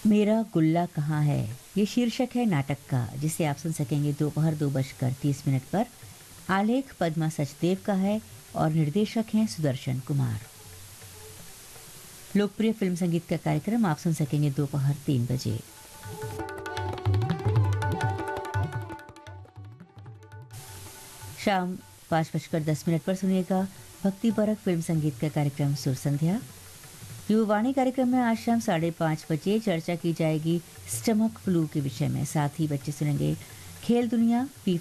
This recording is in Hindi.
मेरा गुल्ला कहाँ है, ये शीर्षक है नाटक का, जिसे आप सुन सकेंगे दोपहर 2:30 पर। आलेख पद्मा सचदेव का है और निर्देशक हैं सुदर्शन कुमार। लोकप्रिय फिल्म संगीत का कार्यक्रम आप सुन सकेंगे दोपहर 3 बजे। शाम 5:10 पर सुनिएगा भक्ति परक फिल्म संगीत का कार्यक्रम सुर संध्या। युवावाणी कार्यक्रम में आज शाम 5:30 चर्चा की जाएगी स्टमक फ्लू के विषय में। साथ ही बच्चे सुनेंगे खेल दुनिया